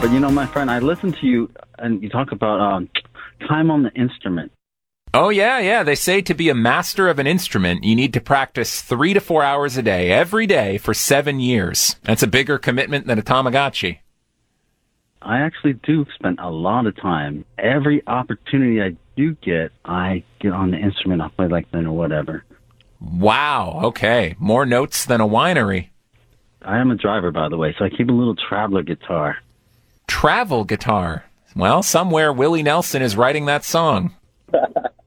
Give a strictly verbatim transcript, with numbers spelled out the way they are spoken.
But you know, my friend, I listen to you, and you talk about um, time on the instrument. Oh, yeah, yeah. They say to be a master of an instrument, you need to practice three to four hours a day, every day, for seven years. That's a bigger commitment than a Tamagotchi. I actually do spend a lot of time. Every opportunity I do get, I get on the instrument. I'll play like that or whatever. Wow, okay. More notes than a winery. I am a driver, by the way, so I keep a little traveler guitar. Travel guitar. Well, somewhere Willie Nelson is writing that song.